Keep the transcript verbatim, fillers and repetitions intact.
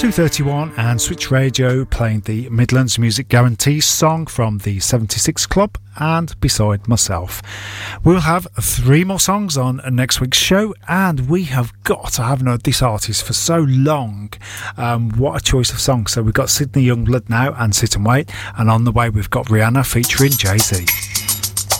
two thirty-one and Switch Radio playing the Midlands Music Guarantee song from the seventy-six Club and Beside Myself. We'll have three more songs on next week's show, and we have got to have known this artist for so long. Um, what a choice of songs. So we've got Sydney Youngblood now and Sit and Wait, and on the way we've got Rihanna featuring Jay-Z.